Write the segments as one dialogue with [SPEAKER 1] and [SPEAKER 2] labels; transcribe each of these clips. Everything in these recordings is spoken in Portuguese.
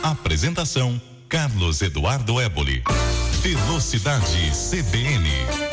[SPEAKER 1] Apresentação: Carlos Eduardo Éboli. Velocidade CBN.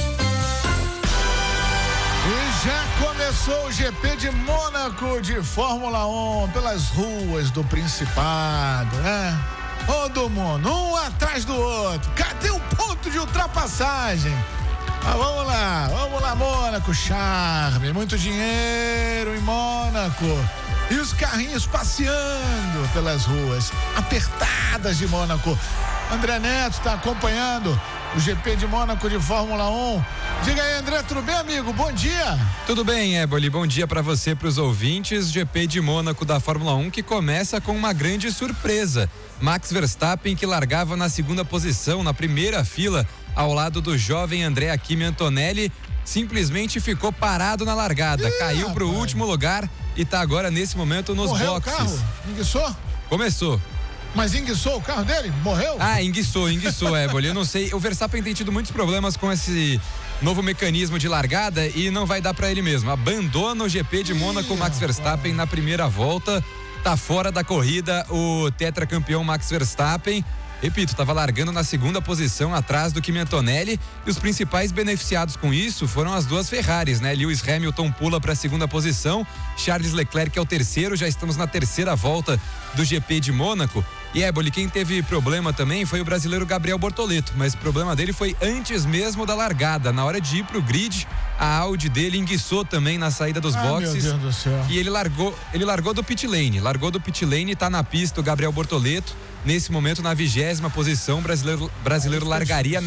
[SPEAKER 2] E já começou o GP de Mônaco de Fórmula 1 pelas ruas do Principado, né? Todo mundo, um atrás do outro. Cadê o ponto de ultrapassagem? Vamos lá, Mônaco, charme, muito dinheiro em Mônaco. E os carrinhos passeando pelas ruas apertadas de Mônaco. André Neto está acompanhando o GP de Mônaco de Fórmula 1. Diga aí, André, tudo bem, amigo? Bom dia.
[SPEAKER 3] Tudo bem, Éboli, bom dia para você, para os ouvintes. GP de Mônaco da Fórmula 1 que começa com uma grande surpresa. Max Verstappen, que largava na segunda posição, na primeira fila, ao lado do jovem Andrea Kimi Antonelli, simplesmente ficou parado na largada. Caiu para o último lugar e está agora nesse momento nos
[SPEAKER 2] Morreu
[SPEAKER 3] boxes.
[SPEAKER 2] O carro? Enguiçou?
[SPEAKER 3] Começou.
[SPEAKER 2] Mas enguiçou o carro dele? Morreu?
[SPEAKER 3] Enguiçou, Éboli. Eu não sei, o Verstappen tem tido muitos problemas com esse novo mecanismo de largada e não vai dar para ele mesmo. Abandona o GP de Mônaco, Max Verstappen na primeira volta. Tá fora da corrida o tetracampeão Max Verstappen. Repito, estava largando na segunda posição atrás do Kimi Antonelli e os principais beneficiados com isso foram as duas Ferraris, né? Lewis Hamilton pula para a segunda posição, Charles Leclerc é o terceiro, já estamos na terceira volta do GP de Mônaco. E Éboli, quem teve problema também foi o brasileiro Gabriel Bortoleto, mas o problema dele foi antes mesmo da largada, na hora de ir pro grid, a Audi dele enguiçou também na saída dos boxes.
[SPEAKER 2] Meu Deus do céu.
[SPEAKER 3] E ele largou do pit lane, tá na pista o Gabriel Bortoleto, nesse momento na 20ª posição, brasileiro largaria